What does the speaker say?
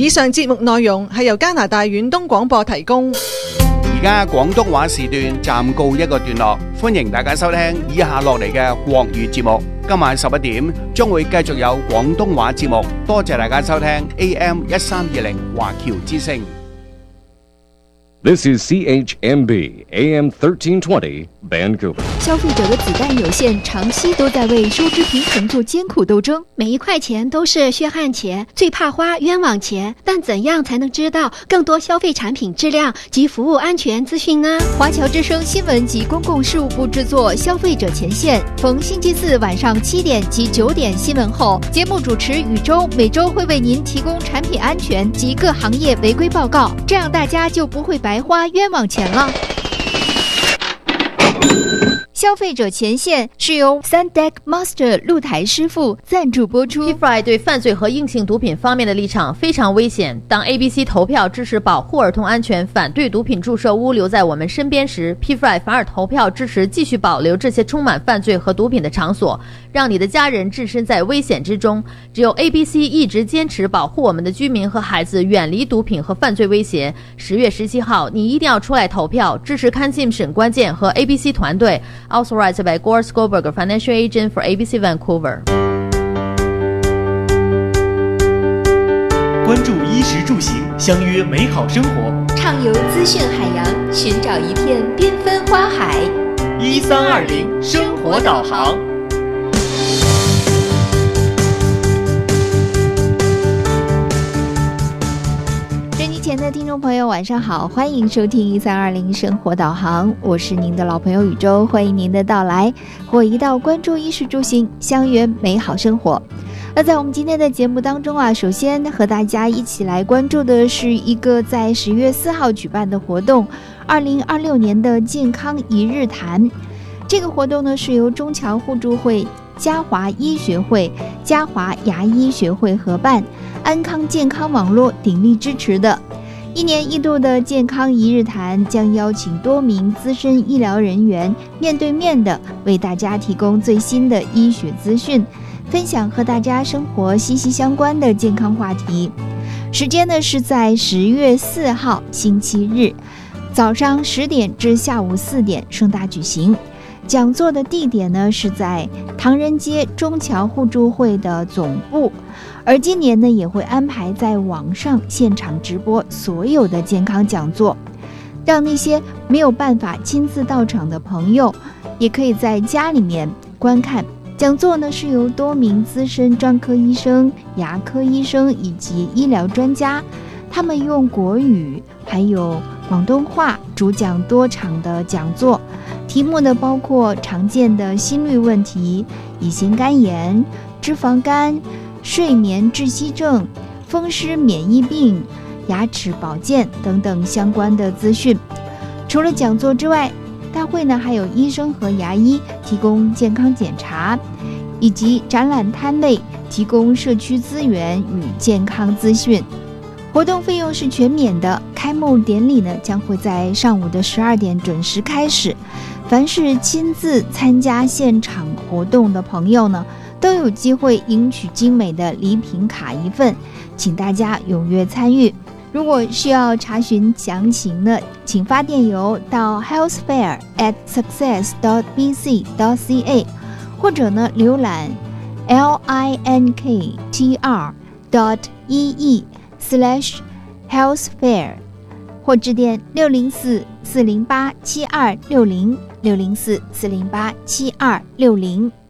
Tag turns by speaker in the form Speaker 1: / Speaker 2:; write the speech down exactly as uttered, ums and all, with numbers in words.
Speaker 1: 以上節目內容係由加拿大遠東廣播提供。
Speaker 2: 而家廣東話時段暫告一個段落，歡迎大家收聽以下落嚟嘅國語節目。今晚十一點將會繼續有廣東話節目，多謝大家收聽 A M 一三二零華僑之聲。
Speaker 3: This is C H M B A M thirteen twenty Vancouver。
Speaker 4: 消费者的子弹有限，长期都在为收支平衡做艰苦斗争，
Speaker 5: 每一块钱都是血汗钱，最怕花冤枉钱。但怎样才能知道更多消费产品质量及服务安全资讯呢？
Speaker 4: 华侨之声新闻及公共事务部制作《消费者前线》，逢星期四晚上七点及九点新闻后，节目主持宇宙每周会为您提供产品安全及各行业违规报告，这样大家就不会白花冤枉钱了。消费者前线是由 Sundeck Master 露台师傅赞助播出。
Speaker 6: P F R I 对犯罪和硬性毒品方面的立场非常危险。当 A B C 投票支持保护儿童安全，反对毒品注射屋留在我们身边时， P F R I 反而投票支持继续保留这些充满犯罪和毒品的场所，让你的家人置身在危险之中。只有 A B C 一直坚持保护我们的居民和孩子远离毒品和犯罪威胁。十月十七号，你一定要出来投票，支持康信沈关键和 A B C 团队。Authorized by Gore Skolberg, Financial Agent for A B C Vancouver。
Speaker 7: 关注衣食住行，相约美好生活，
Speaker 4: 畅游资讯海洋，寻找一片缤纷花海。
Speaker 7: 一三二零生活导航。
Speaker 4: 前的听众朋友晚上好，欢迎收听一三二零生活导航，我是您的老朋友宇宙，欢迎您的到来，我一道关注衣食住行，相约美好生活。那在我们今天的节目当中啊，首先和大家一起来关注的是一个在十月四号举办的活动，二零二六年的健康一日谈。这个活动呢是由中侨互助会、嘉华医学会、嘉华牙医学会合办，安康健康网络鼎力支持的。一年一度的健康一日谈将邀请多名资深医疗人员面对面的为大家提供最新的医学资讯，分享和大家生活息息相关的健康话题。时间呢是在十月四号星期日，早上十点至下午四点盛大举行。讲座的地点呢是在唐人街中侨互助会的总部，而今年呢也会安排在网上现场直播所有的健康讲座，让那些没有办法亲自到场的朋友也可以在家里面观看。讲座呢是由多名资深专科医生、牙科医生以及医疗专家，他们用国语还有广东话主讲多场的讲座，题目呢包括常见的心律问题、乙型肝炎、脂肪肝、睡眠窒息症、风湿免疫病、牙齿保健等等相关的资讯。除了讲座之外，大会呢还有医生和牙医提供健康检查，以及展览摊位提供社区资源与健康资讯。活动费用是全免的，开幕典礼呢将会在上午的十二点准时开始。凡是亲自参加现场活动的朋友呢，都有机会赢取精美的礼品卡一份，请大家踊跃参与。如果需要查询详情呢，请发电邮到 healthfair at success dot b c dot c a， 或者呢浏览 linktr dot ee slash healthfair， 或致电六零四四零八七二六零六零四四零八七二六零。